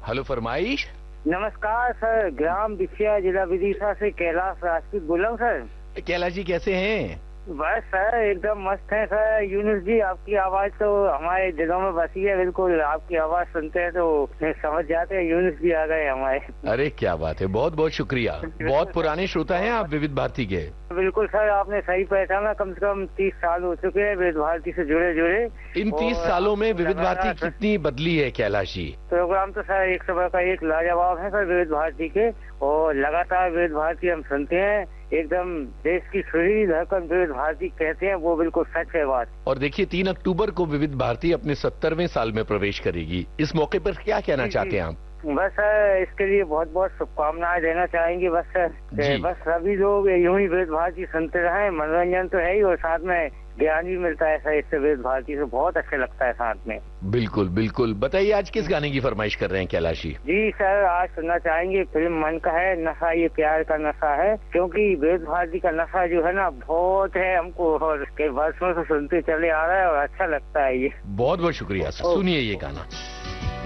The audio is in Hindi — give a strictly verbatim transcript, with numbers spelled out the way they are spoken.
हेलो फरमाइश। नमस्कार सर, ग्राम बिछिया, जिला विदिशा से कैलाश राजपूत बोला हूँ सर। कैलाश जी कैसे हैं? बस सर एकदम मस्त है सर। यूनुस जी आपकी आवाज तो हमारे दिलों में बसी है, बिल्कुल आपकी आवाज सुनते हैं तो समझ जाते हैं यूनुस जी आ गए हमारे। अरे क्या बात है, बहुत बहुत शुक्रिया। बहुत पुराने श्रोता हैं आप विविध भारती के। बिल्कुल सर, आपने सही पहचाना। कम से कम तीस साल हो चुके हैं विविध भारती से जुड़े जुड़े। इन तीस सालों में विविध भारती कितनी बदली है कैलाश जी? प्रोग्राम तो सर एक समय का एक लाजवाब है सर विविध भारती के, और लगातार विविध भारती हम सुनते हैं। एकदम देश की सुरीली धड़कन विविध भारती कहते हैं, वो बिल्कुल सच है बात। और देखिए तीन अक्टूबर को विविध भारती अपने सत्तरवें साल में प्रवेश करेगी। इस मौके पर क्या कहना चाहते हैं आप? बस सर इसके लिए बहुत बहुत शुभकामनाएं देना चाहेंगे। बस सर बस सभी लोग यूं ही विविध भारती सुनते रहे। मनोरंजन तो है ही, और साथ में ज्ञान भी मिलता है सर इससे। विविध भारती से बहुत अच्छा लगता है साथ में। बिल्कुल बिल्कुल। बताइए आज किस गाने की फरमाइश कर रहे हैं कैलाश जी? जी सर, आज सुनना चाहेंगे फिल्म मन का है नशा ये प्यार का नशा है, क्योंकि विविध भारती का नशा जो है ना बहुत है हमको, और कई वर्षों से सुनते चले आ रहा है और अच्छा लगता है ये। बहुत बहुत शुक्रिया सर, सुनिए ये गाना।